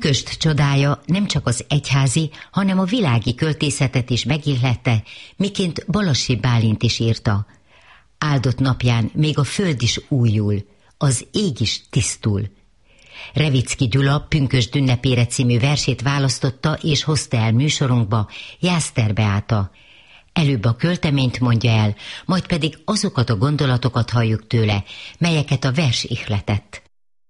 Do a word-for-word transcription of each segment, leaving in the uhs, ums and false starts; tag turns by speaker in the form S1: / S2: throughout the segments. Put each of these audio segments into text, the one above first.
S1: Pünkösd csodája nem csak az egyházi, hanem a világi költészetet is megillette, miként Balassi Bálint is írta. Áldott napján még a föld is újul, az ég is tisztul. Revicki Gyula Pünkösd ünnepére című versét választotta és hozta el műsorunkba Jászter Beáta. Előbb a költeményt mondja el, majd pedig azokat a gondolatokat halljuk tőle, melyeket a vers ihletett.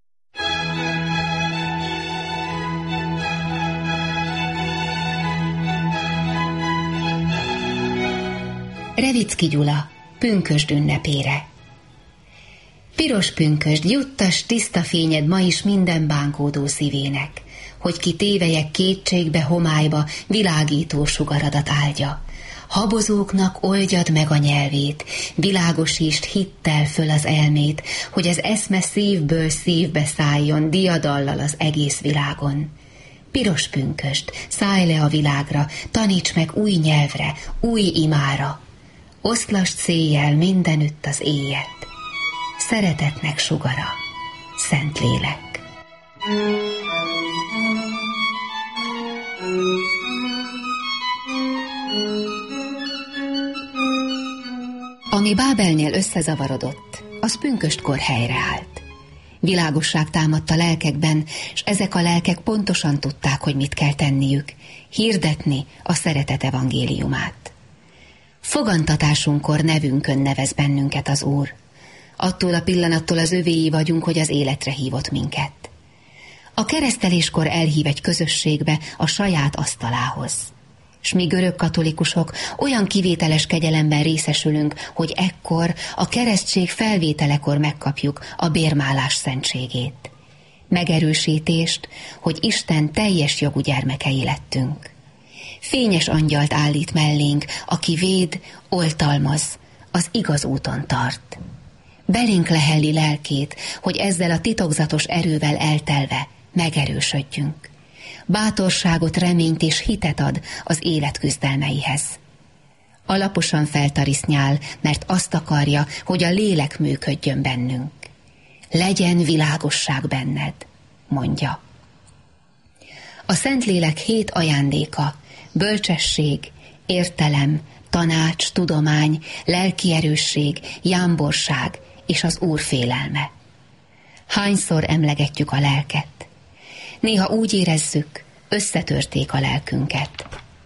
S2: Revicki Gyula, Pünkösd ünnepére. Piros pünkösd, juttas tiszta fényed ma is minden bánkódó szívének, hogy ki tévelyek kétségbe, homályba, világító sugaradat áldja. Habozóknak oldjad meg a nyelvét, világosítsd hittel föl az elmét, hogy az eszme szívből szívbe szálljon diadallal az egész világon. Piros pünkösd, szállj le a világra, taníts meg új nyelvre, új imára. Oszlasd széjjel mindenütt az éjjel. Szeretetnek sugara, Szentlélek. Ami Bábelnél összezavarodott, az pünköstkor helyreállt. Világosság támadt a lelkekben, és ezek a lelkek pontosan tudták, hogy mit kell tenniük, hirdetni a szeretet evangéliumát. Fogantatásunkkor nevünkön nevez bennünket az Úr. Attól a pillanattól az övéi vagyunk, hogy az életre hívott minket. A kereszteléskor elhív egy közösségbe, a saját asztalához. S mi görög katolikusok olyan kivételes kegyelemben részesülünk, hogy ekkor a keresztség felvételekor megkapjuk a bérmálás szentségét. Megerősítést, hogy Isten teljes jogú gyermekei lettünk. Fényes angyalt állít mellénk, aki véd, oltalmaz, az igaz úton tart. Belénk lehelli lelkét, hogy ezzel a titokzatos erővel eltelve megerősödjünk. Bátorságot, reményt és hitet ad az élet küzdelmeihez. Alaposan feltarisznyál, mert azt akarja, hogy a lélek működjön bennünk. Legyen világosság benned, mondja. A Szentlélek hét ajándéka, bölcsesség, értelem, tanács, tudomány, lelki erősség, jámborság és az Úr félelme. Hányszor emlegetjük a lelket? Néha úgy érezzük, összetörték a lelkünket.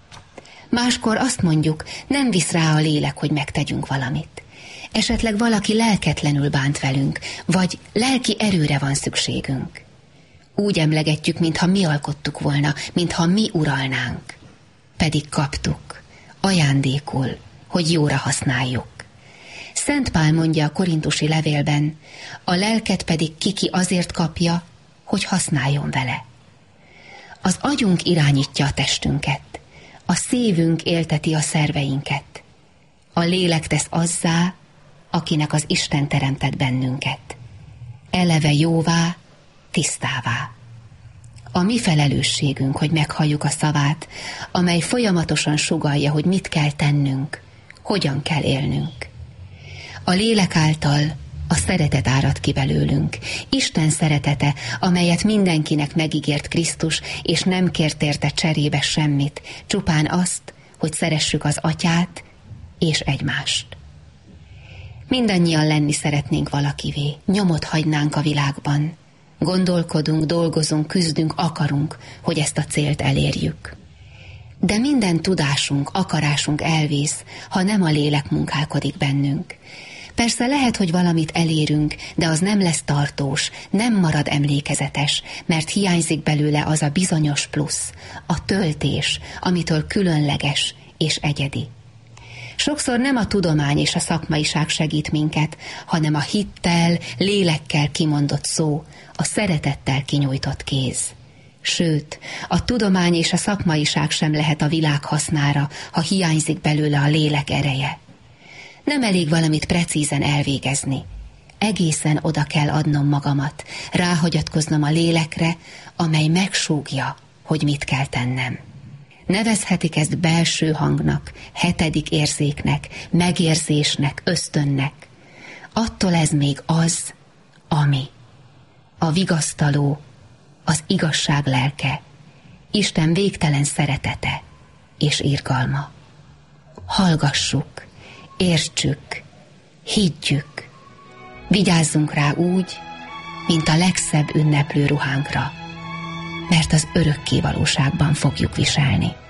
S2: Máskor azt mondjuk, nem visz rá a lélek, hogy megtegyünk valamit. Esetleg valaki lelketlenül bánt velünk, vagy lelki erőre van szükségünk. Úgy emlegetjük, mintha mi alkottuk volna, mintha mi uralnánk. Pedig kaptuk, ajándékul, hogy jóra használjuk. Szent Pál mondja a korintusi levélben, a lelket pedig kiki azért kapja, hogy használjon vele. Az agyunk irányítja a testünket, a szívünk élteti a szerveinket. A lélek tesz azzá, akinek az Isten teremtett bennünket. Eleve jóvá, tisztává. A mi felelősségünk, hogy meghalljuk a szavát, amely folyamatosan sugallja, hogy mit kell tennünk, hogyan kell élnünk. A lélek által a szeretet árad ki belőlünk. Isten szeretete, amelyet mindenkinek megígért Krisztus, és nem kért érte cserébe semmit, csupán azt, hogy szeressük az Atyát és egymást. Mindannyian lenni szeretnénk valakivé, nyomot hagynánk a világban. Gondolkodunk, dolgozunk, küzdünk, akarunk, hogy ezt a célt elérjük. De minden tudásunk, akarásunk elvész, ha nem a lélek munkálkodik bennünk. Persze lehet, hogy valamit elérünk, de az nem lesz tartós, nem marad emlékezetes, mert hiányzik belőle az a bizonyos plusz, a töltés, amitől különleges és egyedi. Sokszor nem a tudomány és a szakmaiság segít minket, hanem a hittel, lélekkel kimondott szó, a szeretettel kinyújtott kéz. Sőt, a tudomány és a szakmaiság sem lehet a világ hasznára, ha hiányzik belőle a lélek ereje. Nem elég valamit precízen elvégezni. Egészen oda kell adnom magamat, ráhagyatkoznom a lélekre, amely megsúgja, hogy mit kell tennem. Nevezhetik ezt belső hangnak, hetedik érzéknek, megérzésnek, ösztönnek. Attól ez még az, ami. A vigasztaló, az igazság lelke, Isten végtelen szeretete és irgalma. Hallgassuk, értsük, higgyük, vigyázzunk rá úgy, mint a legszebb ünneplő ruhánkra, mert az örökké valóságban fogjuk viselni.